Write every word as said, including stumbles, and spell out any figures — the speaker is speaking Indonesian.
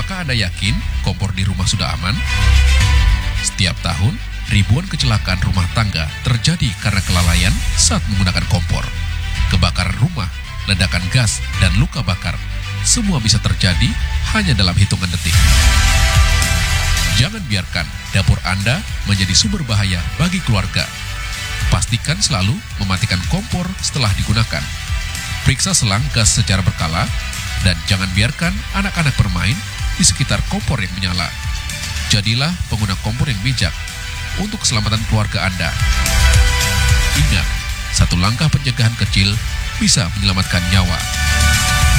Apakah Anda yakin kompor di rumah sudah aman? Setiap tahun, ribuan kecelakaan rumah tangga terjadi karena kelalaian saat menggunakan kompor. Kebakaran rumah, ledakan gas, dan luka bakar, semua bisa terjadi hanya dalam hitungan detik. Jangan biarkan dapur Anda menjadi sumber bahaya bagi keluarga. Pastikan selalu mematikan kompor setelah digunakan. Periksa selang gas secara berkala, dan jangan biarkan anak-anak bermain di sekitar kompor yang menyala. Jadilah pengguna kompor yang bijak untuk keselamatan keluarga Anda. Ingat, satu langkah pencegahan kecil bisa menyelamatkan nyawa.